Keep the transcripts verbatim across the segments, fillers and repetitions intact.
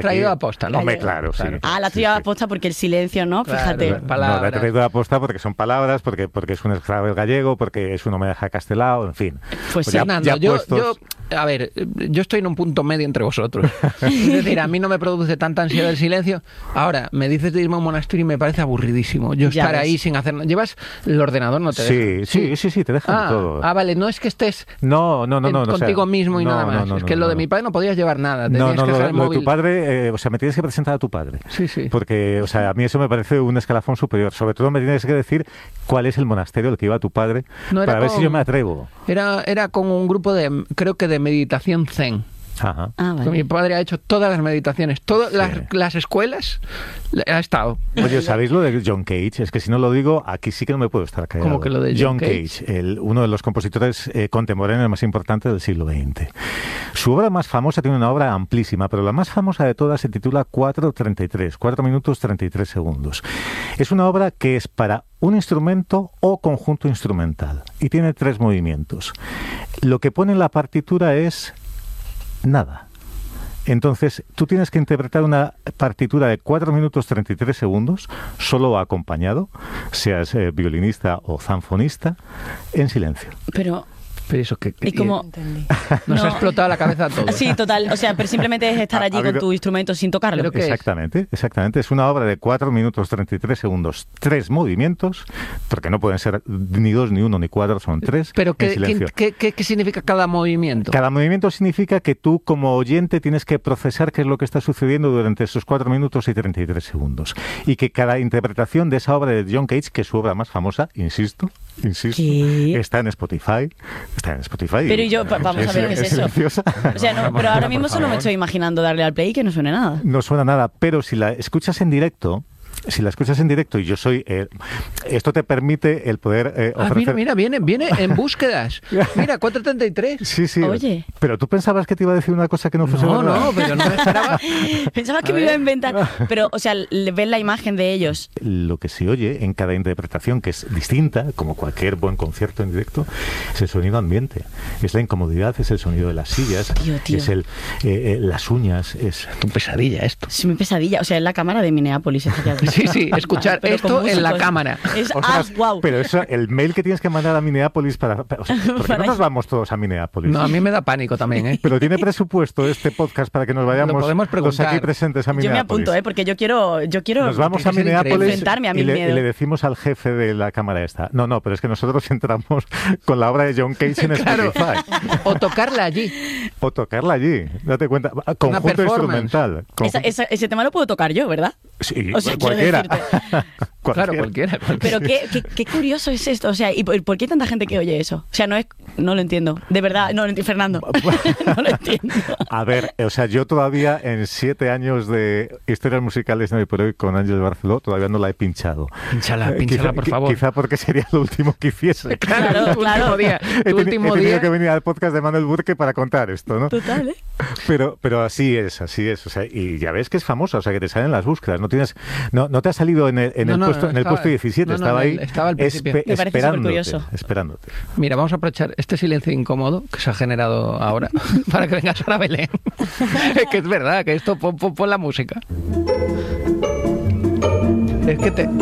traído a posta, ¿no? Hombre, claro, sí. Ah, la has traído a posta porque el silencio, ¿no? Claro, Fíjate. palabras. No, la he traído a posta porque son palabras, porque, porque es un esclavo gallego, porque es un homenaje a Castelao, en fin. Pues sí. ya, Fernando, ya yo, puestos... yo, a ver, yo estoy en un punto medio entre vosotros. Es decir, a mí no me produce tanta ansiedad el silencio. Ahora, me dices de irme a un monasterio y me parece aburridísimo. Yo Ya estar ves. ahí sin hacer nada. ¿Llevas el ordenador? No te Sí, deja. sí, sí, sí, te dejan Ah, todo. ah, vale, no es que estés No, no, no, en- no. no, contigo o sea, mismo y no, nada más. no, no, es que no, lo no, de no. mi padre no podías llevar nada. No, Tenías no, que lo, dejar el lo de móvil. tu padre, eh, o sea, me tienes que presentar a tu padre. Sí, sí. Porque, o sea, a mí eso me parece un escalafón superior. Sobre todo me tienes que decir cuál es el monasterio al que iba tu padre No era para ver con- si yo me atrevo. Era, era con un grupo de, creo que de meditación zen. Ajá. Ah, Que vale. mi padre ha hecho todas las meditaciones, todas Sí. las, las escuelas, ha estado. Oye, ¿sabéis lo de John Cage? Es que si no lo digo, aquí sí que no me puedo estar callado. ¿Cómo que lo de John Cage? el, uno de los compositores eh, contemporáneos más importantes del siglo veinte. Su obra más famosa tiene una obra amplísima, pero la más famosa de todas se titula cuatro treinta y tres, cuatro minutos treinta y tres segundos. Es una obra que es para un instrumento o conjunto instrumental y tiene tres movimientos. Lo que pone en la partitura es nada. Entonces, tú tienes que interpretar una partitura de cuatro minutos treinta y tres segundos, solo o acompañado, seas eh, violinista o zanfonista, en silencio. Pero, Pero eso que, que- ¿y cómo? Entendí. nos No. ha explotado la cabeza a todos. Sí, total. O sea, pero simplemente es estar Ha- allí ha con habido- tu instrumento sin tocarlo. Pero ¿qué es? Exactamente, exactamente. Es una obra de cuatro minutos treinta y tres segundos, tres movimientos, porque no pueden ser ni dos, ni uno, ni cuatro, son tres. Pero en ¿qué, silencio. qué, qué, qué significa cada movimiento? Cada movimiento significa que tú, como oyente, tienes que procesar qué es lo que está sucediendo durante esos cuatro minutos y treinta y tres segundos. Y que cada interpretación de esa obra de John Cage, que es su obra más famosa, insisto, insisto, ¿Qué? está en Spotify. Está en Spotify. Pero y yo, pa- vamos a ver qué es eso. silenciosa. O sea, no, pero ahora mismo solo me estoy imaginando darle al play y que no suene nada. No suena nada, pero si la escuchas en directo, si la escuchas en directo y yo soy... eh, esto te permite el poder eh, Ah, ofrecer... mira, mira, viene, viene en búsquedas. Mira, cuatro treinta y tres. Sí, sí. Oye. Pero tú pensabas que te iba a decir una cosa que no fuese No, verdad. no, pero no me esperaba. Pensaba que A me iba a ver. inventar. Pero, o sea, le- ven la imagen de ellos. Lo que se oye en cada interpretación, que es distinta, como cualquier buen concierto en directo, es el sonido ambiente. Es la incomodidad, es el sonido de las sillas, Tío, tío. es el, eh, eh, las uñas, es... Tu pesadilla esto. Es mi pesadilla. O sea, es la cámara de Minneapolis. esta que has dicho. Sí, sí, escuchar Pero esto con en la músicos. cámara. Es, ah, Ostras, wow. Pero eso, el mail que tienes que mandar a Minneapolis para... para- o sea, ¿por qué Para no nos ir. vamos todos a Minneapolis? No, a mí me da pánico también, ¿eh? Pero tiene presupuesto este podcast para que nos vayamos Lo podemos los preguntar. aquí presentes a Yo Minneapolis. me apunto, ¿eh? Porque yo quiero... Yo quiero Nos vamos tiene a que ser Minneapolis increíble. enfrentarme a mi y, le, miedo. y le decimos al jefe de la cámara esta. No, no, pero es que nosotros entramos con la obra de John Cage en Claro. Spotify. O tocarla allí. O tocarla allí. Date cuenta. Conjunto performance. instrumental. Esa- Conjunto- esa- ese tema lo puedo tocar yo, ¿verdad? Sí, o sea, quiero cualquiera. decirte. Claro, cualquiera. cualquiera. Pero qué, qué, qué curioso es esto. O sea, ¿y por, por qué hay tanta gente que oye eso? O sea, no es... No lo entiendo. De verdad, no lo entiendo. Fernando. No lo entiendo. A ver, o sea, yo todavía en siete años de historias musicales de hoy por hoy con Ángel Barceló todavía no la he pinchado. Pínchala, Eh, pínchala, quizá, por qui- favor. Quizá porque sería lo último que hiciese. Claro, tu claro. último día. He, Tu teni- último he tenido día. que venir al podcast de Manuel Burke para contar esto, ¿no? Total, ¿eh? Pero, pero así es, así es. O sea, y ya ves que es famosa, o sea, que te salen las búsquedas. No tienes, no, no te ha salido en el, en No, el no, puesto, en el estaba- puesto diecisiete, no, no, estaba en el- ahí estaba al principio. Me parece esperándote, supercurioso. esperándote. Mira, vamos a aprovechar este silencio incómodo que se ha generado ahora para que venga Sara Belén. Es que es verdad, que esto, pon, pon- pon la música. Es que te...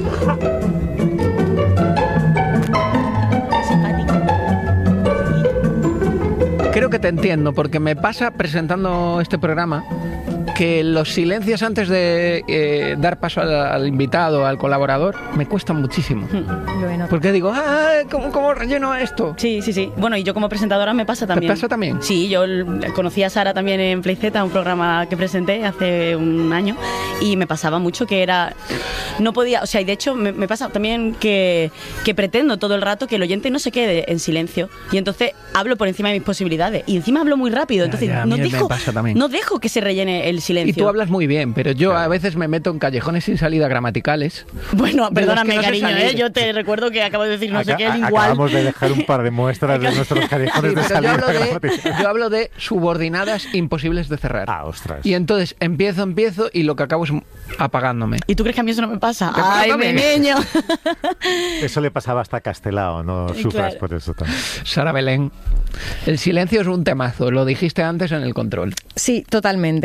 Creo que te entiendo, porque me pasa presentando este programa que los silencios antes de eh, dar paso al, al invitado, al colaborador, me cuestan muchísimo. Lo he notado. Porque digo, ah, ¿cómo, cómo relleno esto? Sí, sí, sí. Bueno, y yo como presentadora me pasa también. pasa también? Sí, yo l- conocí a Sara también en Playz, un programa que presenté hace un año, y me pasaba mucho que era... No podía... O sea, y de hecho me, me pasa también que, que pretendo todo el rato que el oyente no se quede en silencio, y entonces hablo por encima de mis posibilidades, y encima hablo muy rápido, Ya, entonces ya, a no, mí me dejo, pasa también. no dejo que se rellene el silencio. Y tú hablas muy bien, pero yo a veces me meto en callejones sin salida gramaticales. Bueno, de los perdóname, que no sé cariño, salir. ¿eh? Yo te recuerdo que acabo de decir no sé Aca- qué, el a- igual. Acabamos de dejar un par de muestras de nuestros Sí, callejones de pero yo salida hablo de, gramatical. yo hablo de subordinadas imposibles de cerrar. Ah, ostras. Y entonces empiezo, empiezo y lo que acabo es apagándome. ¿Y tú crees que a mí eso no me pasa? ¿Te pasa ¡Ay, mi también? niño! Eso le pasaba hasta a Castelao, no Sí, sufras claro. por eso también. Sara Belén, el silencio es un temazo, lo dijiste antes en el control. Sí, totalmente. A ver,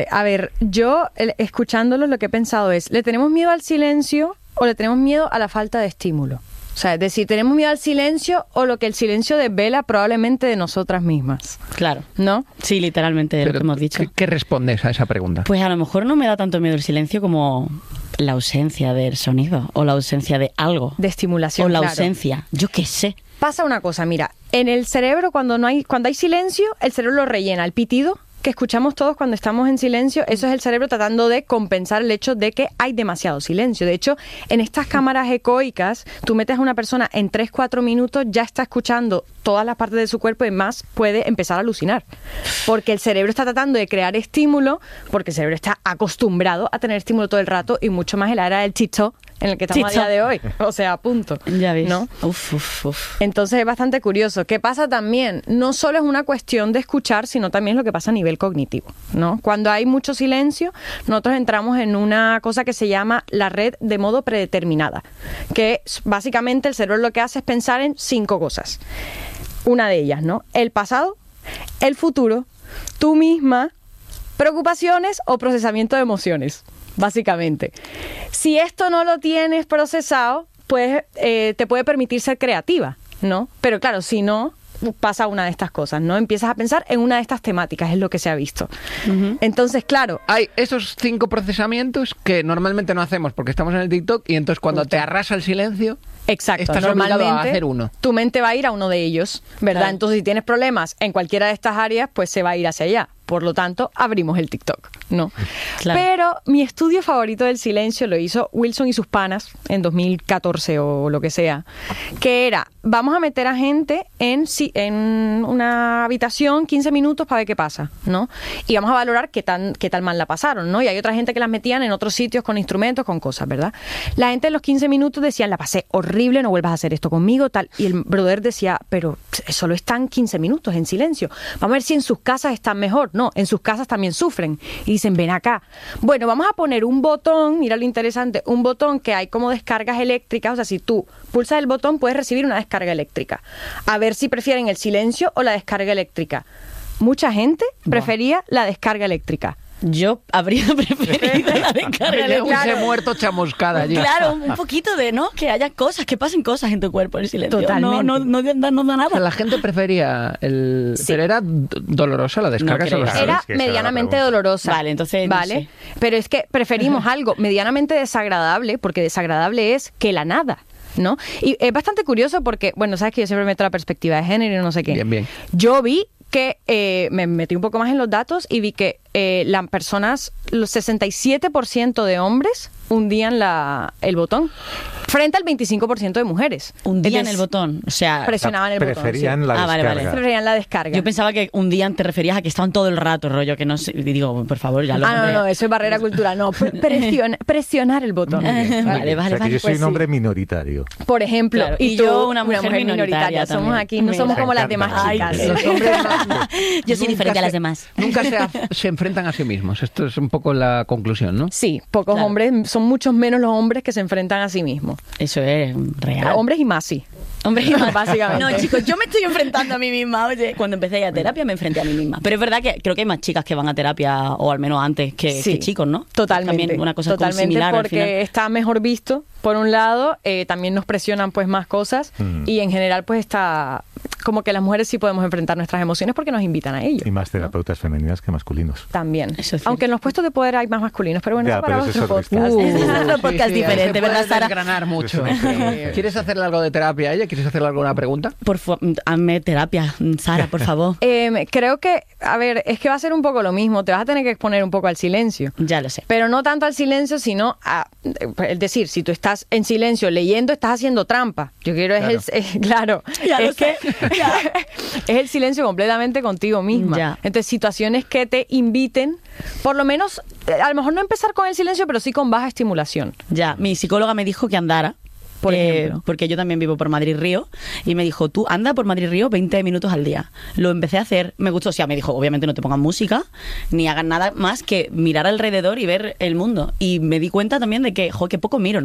ver, yo el, escuchándolo lo que he pensado es, ¿le tenemos miedo al silencio o le tenemos miedo a la falta de estímulo? O sea, es decir, ¿tenemos miedo al silencio o lo que el silencio desvela probablemente de nosotras mismas? Claro. ¿No? Sí, literalmente de lo Pero, que hemos dicho. ¿qué, ¿Qué respondes a esa pregunta? Pues a lo mejor no me da tanto miedo el silencio como la ausencia del sonido o la ausencia de algo. De estimulación, O la claro. ausencia, yo qué sé. Pasa una cosa, mira, en el cerebro cuando no hay cuando hay silencio, el cerebro lo rellena. El pitido que escuchamos todos cuando estamos en silencio, eso es el cerebro tratando de compensar el hecho de que hay demasiado silencio. De hecho, en estas cámaras ecoicas, tú metes a una persona en tres cuatro minutos, ya está escuchando todas las partes de su cuerpo y más puede empezar a alucinar. Porque el cerebro está tratando de crear estímulo, porque el cerebro está acostumbrado a tener estímulo todo el rato y mucho más en la era del TikTok en el que estamos TikTok. a día de hoy. O sea, punto. Ya ves. ¿No? Uf, uf, uf. Entonces es bastante curioso. ¿Qué pasa también? No solo es una cuestión de escuchar, sino también es lo que pasa a nivel cognitivo, ¿no? Cuando hay mucho silencio, nosotros entramos en una cosa que se llama la red de modo predeterminada, que básicamente el cerebro lo que hace es pensar en cinco cosas. Una de ellas, ¿no? El pasado, el futuro, tú misma, preocupaciones o procesamiento de emociones, básicamente. Si esto no lo tienes procesado, pues eh, te puede permitir ser creativa, ¿no? Pero claro, si no, pasa una de estas cosas, ¿no? Empiezas a pensar en una de estas temáticas, es lo que se ha visto. Uh-huh. Entonces, claro... Hay esos cinco procesamientos que normalmente no hacemos porque estamos en el TikTok y entonces cuando Justo. te arrasa el silencio... Exacto, estás normalmente obligado a hacer uno. Tu mente va a ir a uno de ellos, ¿verdad? Claro. Entonces, si tienes problemas en cualquiera de estas áreas, pues se va a ir hacia allá. Por lo tanto, abrimos el TikTok, ¿no? Claro. Pero mi estudio favorito del silencio lo hizo Wilson y sus panas en dos mil catorce o lo que sea, que era, vamos a meter a gente en, en una habitación quince minutos para ver qué pasa, ¿no? Y vamos a valorar qué tan, qué tal mal la pasaron, ¿no? Y hay otra gente que las metían en otros sitios con instrumentos, con cosas, ¿verdad? La gente en los quince minutos decían, la pasé horrible, no vuelvas a hacer esto conmigo, tal. Y el brother decía, pero solo están quince minutos en silencio. Vamos a ver si en sus casas están mejor. No, en sus casas también sufren. Y dicen, ven acá. Bueno, vamos a poner un botón, mira lo interesante, un botón que hay como descargas eléctricas. O sea, si tú pulsas el botón, puedes recibir una descarga eléctrica. A ver si prefieren el silencio o la descarga eléctrica. Mucha gente prefería la descarga eléctrica. Yo habría preferido la descarga Un eléctrica. se muerto chamuscada allí. Claro, un poquito de, ¿no? Que haya cosas, que pasen cosas en tu cuerpo en silencio. Totalmente. No, no, no, da, no da O sea, nada. la gente prefería el... Sí. Pero era d- dolorosa la descarga. No creo. solo- Era es que esa era la medianamente pregunta. dolorosa. Vale, entonces, no ¿Vale? sé. Pero es que preferimos algo medianamente desagradable, porque desagradable es que la nada, ¿no? Y es bastante curioso porque, bueno, sabes que yo siempre meto la perspectiva de género y no sé qué. Bien, bien. Yo vi que, eh, me metí un poco más en los datos y vi que eh, las personas, los sesenta y siete por ciento de hombres hundían la, el botón, frente al veinticinco por ciento de mujeres. Hundían Es el botón. O sea, Presionaban el botón. Preferían sí. la Ah, vale, descarga. vale. Preferían la descarga. yo pensaba que hundían te referías a que estaban todo el rato, rollo, que no sé. Y digo, por favor, ya lo Ah, no, de- no, eso es barrera cultural. No, pre- presiona- presionar el botón. Vale, O sea, vale, que vale. yo soy pues un hombre sí. minoritario. Por ejemplo, Claro, y, y tú, yo una mujer minoritaria minoritaria. Somos también. aquí, no Me somos como las encanta. demás Ay, chicas. qué- Los hombres Yo soy nunca diferente a las se- demás. Nunca se, ha- se enfrentan a sí mismos. Esto es un poco la conclusión, ¿no? Sí, pocos Claro. hombres, son muchos menos los hombres que se enfrentan a sí mismos. Eso es real. Hombres y más sí. Hombre, Básicamente. No, chicos, yo me estoy enfrentando a mí misma. Oye, cuando empecé a ir a terapia me enfrenté a mí misma. Pero es verdad que creo que hay más chicas que van a terapia, o al menos antes, que, Sí, que chicos, ¿no? Totalmente. También una cosa como totalmente similar al porque final. está mejor visto, por un lado, eh, también nos presionan pues más cosas Mm. y en general pues está como que las mujeres sí podemos enfrentar nuestras emociones porque nos invitan a ello. Y más terapeutas femeninas que masculinos. También. Eso es cierto. Aunque en los puestos de poder hay más masculinos, pero bueno, Ya, eso para pero eso otro es otra podcast. historia. Uh, Otro podcast ahí diferente, se ¿verdad, puede Sara? desgranar mucho. Eso no sé. ¿Quieres hacerle algo de terapia a ella? ¿Quieres hacerle alguna pregunta? Por favor, hazme terapia, Sara, por favor. Eh, creo que, a ver, es que va a ser un poco lo mismo. Te vas a tener que exponer un poco al silencio. Ya lo sé. Pero no tanto al silencio, sino a... Es decir, si tú estás en silencio leyendo, estás haciendo trampa. Yo quiero es Claro. el... eh, claro. Ya lo es que sé, ya. es el silencio completamente contigo misma. Ya. Entonces, situaciones que te inviten, por lo menos, eh, a lo mejor no empezar con el silencio, pero sí con baja estimulación. Ya, mi psicóloga me dijo que andara. Por eh, ejemplo. porque yo también vivo por Madrid-Río y me dijo, tú anda por Madrid-Río veinte minutos al día. Lo empecé a hacer, me gustó, o sea, me dijo, obviamente no te pongan música ni hagan nada más que mirar alrededor y ver el mundo. Y me di cuenta también de que, jo, que poco miro, ¿no?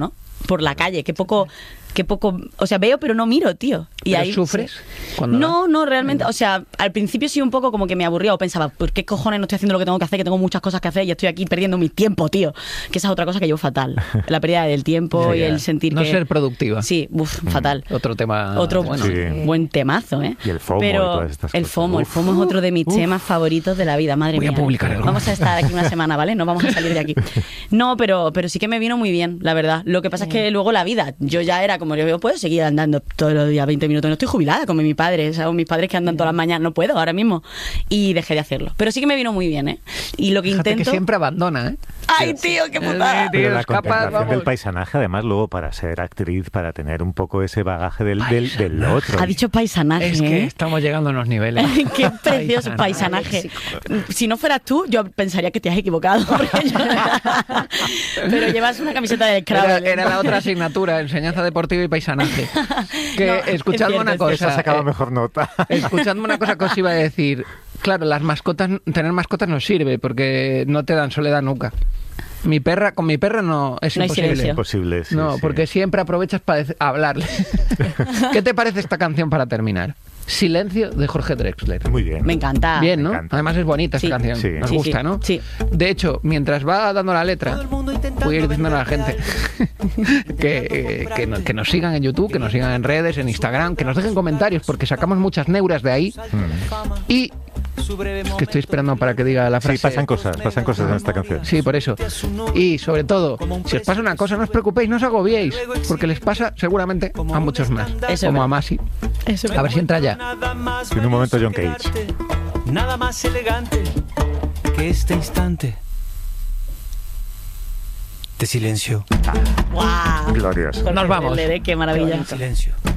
por la calle, qué poco... Qué poco, o sea, veo pero no miro, tío. Y ¿Pero ahí sufres? sí. Cuando No, vas? no, realmente, o sea, al principio sí un poco como que me aburría o pensaba, ¿por qué cojones no estoy haciendo lo que tengo que hacer? Que tengo muchas cosas que hacer y estoy aquí perdiendo mi tiempo, tío. Que esa es otra cosa que llevo fatal. La pérdida del tiempo Sí, y ya. el sentir No que... ser productiva. Sí, uff, fatal. Otro tema Otro bueno. Sí. buen temazo, ¿eh? Y el FOMO y Pero todas estas el cosas. FOMO, el Uf. FOMO es otro de mis Uf. temas favoritos de la vida, madre Voy a mía. publicar algo. Vamos a estar aquí una semana, ¿vale? No vamos a salir de aquí. No, pero, pero sí que me vino muy bien, la verdad. Lo que pasa es que luego la vida, yo ya era como, yo puedo seguir andando todos los días veinte minutos. No estoy jubilada como mi padre, ¿sabes? Mis padres que andan todas las mañanas, no puedo ahora mismo. Y dejé de hacerlo. Pero sí que me vino muy bien, ¿eh? Y lo que Fíjate intento... que siempre abandona, ¿eh? ¡Ay, tío, qué putada! Tío, Pero la escapas, contemplación vamos. del paisaje, además, luego para ser actriz, para tener un poco ese bagaje del, del, del otro. Ha dicho paisanaje, Es que ¿eh? estamos llegando a unos niveles. Qué precioso paisanaje. Si no fueras tú, yo pensaría que te has equivocado. porque yo- Pero llevas una camiseta del Era, Scrabble. era la otra asignatura, enseñanza deportiva y paisanaje. Que No, escuchadme es cierto, una es cosa. Esa sacaba eh, mejor nota. Escuchadme una cosa que os iba a decir. Claro, las mascotas, tener mascotas no sirve porque no te dan soledad nunca. Mi perra, con mi perra no es No hay imposible. silencio. Imposible, sí, no, sí. porque siempre aprovechas para dec- hablarle. ¿Qué te parece esta canción para terminar? Silencio de Jorge Drexler. Muy bien. Me encanta. Bien, ¿no? Me encanta. Además es bonita Sí. esta canción. Sí. Nos Sí, gusta, sí. ¿no? Sí. De hecho, mientras va dando la letra, voy a ir diciendo a la gente que, eh, que, no- que nos sigan en YouTube, que nos sigan en redes, en Instagram, que nos dejen comentarios, porque sacamos muchas neuras de ahí. Y es que estoy esperando para que diga la frase. Sí, pasan cosas, pasan cosas en esta canción. Sí, por eso. Y sobre todo, si os pasa una cosa, no os preocupéis, no os agobiéis, porque les pasa seguramente a muchos más. Eso como es a Masi. Eso A ver si entra ya. En un momento John Cage. Nada más elegante que este instante de silencio. ¡Guau! Glorioso. Con Nos el vamos. Lere, qué maravilla. Silencio.